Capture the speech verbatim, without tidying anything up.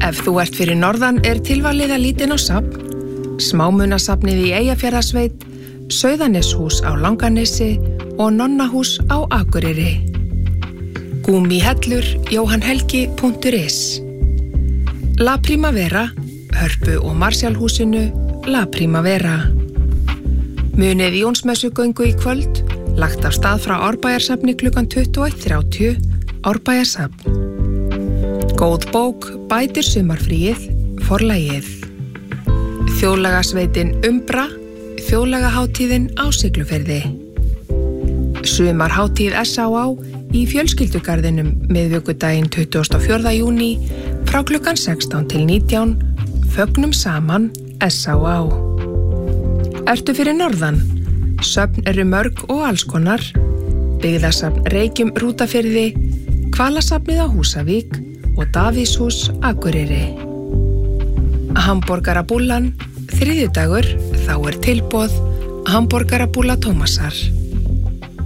Ef þú ert fyrir norðan er tilvalið að líta inn á safn, Smámunasafnið í Eyjafjarðarsveit, Sauðaneshús á Langanesi og Nonnahús á Akureyri. Gúmíhellur, jóhannhelgi punktur is. La Primavera, Hörpu og Marsjálhúsinu, La Primavera. Munið Jónsmessugöngu í kvöld, lagt af stað frá Árbæjarsafni klukkan tuttugu og eitt þrjátíu, Árbæjarsafn. Góð bók bætir sumarfríið, Forlagið. Þjóðlagasveitin Umbra, Þjóðlagahátíðin á Siglufirði. Sumarhátíð S á á í fjölskyldugarðinum miðvikudaginn tuttugasta og fjórða júní frá klukkan sextán til nítján, fögnum saman S á á. Ertu fyrir norðan? Söfn eru mörg og allskonar, byggðasafn Reykjum Rútafirði, Hvalasafnið á Húsavík og Davíðshús Akureyri. Hamborgarabúllan, þriðjudagur, þá er tilboð Hamborgarabúlla Tómasar.